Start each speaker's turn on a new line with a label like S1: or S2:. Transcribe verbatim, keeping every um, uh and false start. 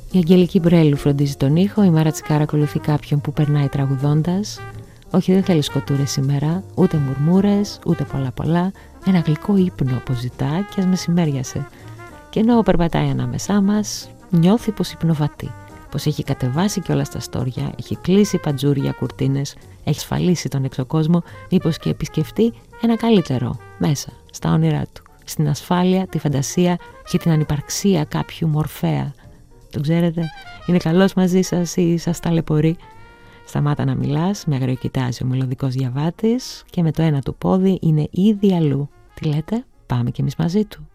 S1: Η Αγγελική Μπρέλου φροντίζει τον ήχο, η Μάρα Τσικάρα ακολουθεί κάποιον που περνάει τραγουδώντας. Όχι, δεν θέλει σκοτούρες σήμερα, ούτε μουρμούρες, ούτε πολλά πολλά. Ένα γλυκό ύπνο αποζητά και ας μεσημέριασε. Και ενώ περπατάει ανάμεσά μας, νιώθει πως υπνοβατεί. Πως έχει κατεβάσει κιόλας τα στόρια, έχει κλείσει παντζούρια, κουρτίνες, έχει σφαλίσει τον εξωκόσμο, μήπως και επισκεφτεί ένα καλύτερο μέσα, στα όνειρά του. Στην ασφάλεια, τη φαντασία και την ανυπαρξία κάποιου μορφέα. Τον ξέρετε, είναι καλός μαζί σας ή σας ταλαιπωρεί? Σταμάτα να μιλάς, με αγριοκοιτάζει ο μελωδικός διαβάτης και με το ένα του πόδι είναι ήδη αλλού. Τι λέτε, πάμε κι εμείς μαζί του?